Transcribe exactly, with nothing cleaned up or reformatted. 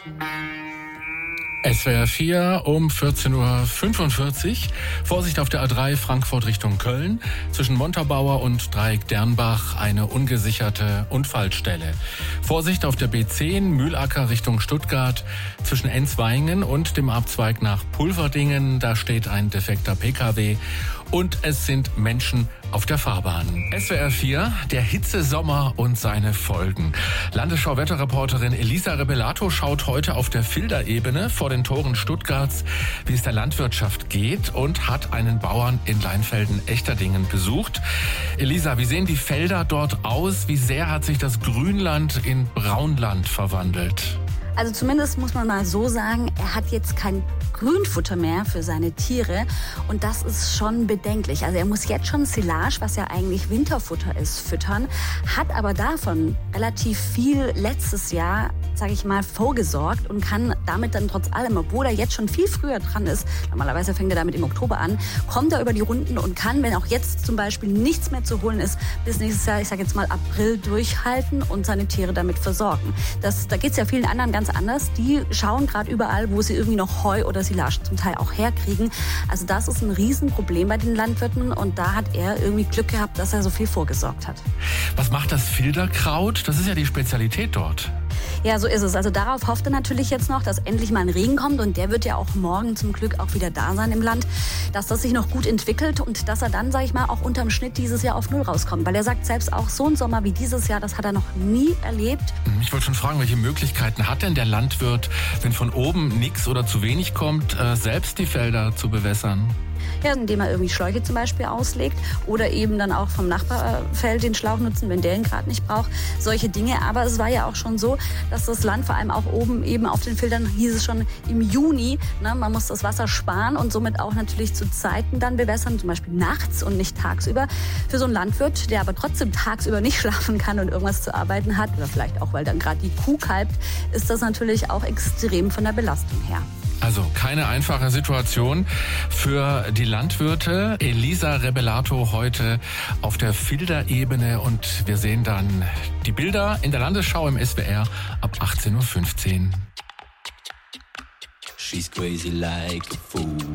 S W R vier um vierzehn Uhr fünfundvierzig. Vorsicht auf der A drei Frankfurt Richtung Köln. Zwischen Montabaur und Dreieck Dernbach eine ungesicherte Unfallstelle. Vorsicht auf der B zehn Mühlacker Richtung Stuttgart. Zwischen Enzweingen und dem Abzweig nach Pulverdingen. Da steht ein defekter P K W. Und es sind Menschen auf der Fahrbahn. S W R vier, der Hitzesommer und seine Folgen. Landesschau-Wetterreporterin Elisa Rebellato schaut heute auf der Filderebene vor den Toren Stuttgarts, wie es der Landwirtschaft geht, und hat einen Bauern in Leinfelden-Echterdingen besucht. Elisa, wie sehen die Felder dort aus? Wie sehr hat sich das Grünland in Braunland verwandelt? Also zumindest muss man mal so sagen, er hat jetzt kein Grünfutter mehr für seine Tiere und das ist schon bedenklich. Also er muss jetzt schon Silage, was ja eigentlich Winterfutter ist, füttern, hat aber davon relativ viel letztes Jahr, sage ich mal, vorgesorgt und kann damit dann trotz allem, obwohl er jetzt schon viel früher dran ist, normalerweise fängt er damit im Oktober an, kommt er über die Runden und kann, wenn auch jetzt zum Beispiel nichts mehr zu holen ist, bis nächstes Jahr, ich sage jetzt mal April, durchhalten und seine Tiere damit versorgen. Das, da geht es ja vielen anderen ganz anders. Die schauen gerade überall, wo sie irgendwie noch Heu oder Silage zum Teil auch herkriegen. Also das ist ein Riesenproblem bei den Landwirten und da hat er irgendwie Glück gehabt, dass er so viel vorgesorgt hat. Was macht das Filderkraut? Das ist ja die Spezialität dort. Ja, so ist es. Also darauf hofft er natürlich jetzt noch, dass endlich mal ein Regen kommt und der wird ja auch morgen zum Glück auch wieder da sein im Land, dass das sich noch gut entwickelt und dass er dann, sage ich mal, auch unterm Schnitt dieses Jahr auf Null rauskommt. Weil er sagt selbst auch, so ein Sommer wie dieses Jahr, das hat er noch nie erlebt. Ich wollte schon fragen, welche Möglichkeiten hat denn der Landwirt, wenn von oben nichts oder zu wenig kommt, selbst die Felder zu bewässern? Ja, indem er irgendwie Schläuche zum Beispiel auslegt oder eben dann auch vom Nachbarfeld den Schlauch nutzen, wenn der ihn gerade nicht braucht. Solche Dinge. Aber es war ja auch schon so, dass das Land vor allem auch oben eben auf den Feldern hieß es schon im Juni, ne, man muss das Wasser sparen und somit auch natürlich zu Zeiten dann bewässern, zum Beispiel nachts und nicht tagsüber. Für so einen Landwirt, der aber trotzdem tagsüber nicht schlafen kann und irgendwas zu arbeiten hat oder vielleicht auch, weil dann gerade die Kuh kalbt, ist das natürlich auch extrem von der Belastung her. Also keine einfache Situation für die Landwirte. Elisa Rebellato heute auf der Filderebene und wir sehen dann die Bilder in der Landesschau im S W R ab achtzehn Uhr fünfzehn. She's crazy like a fool.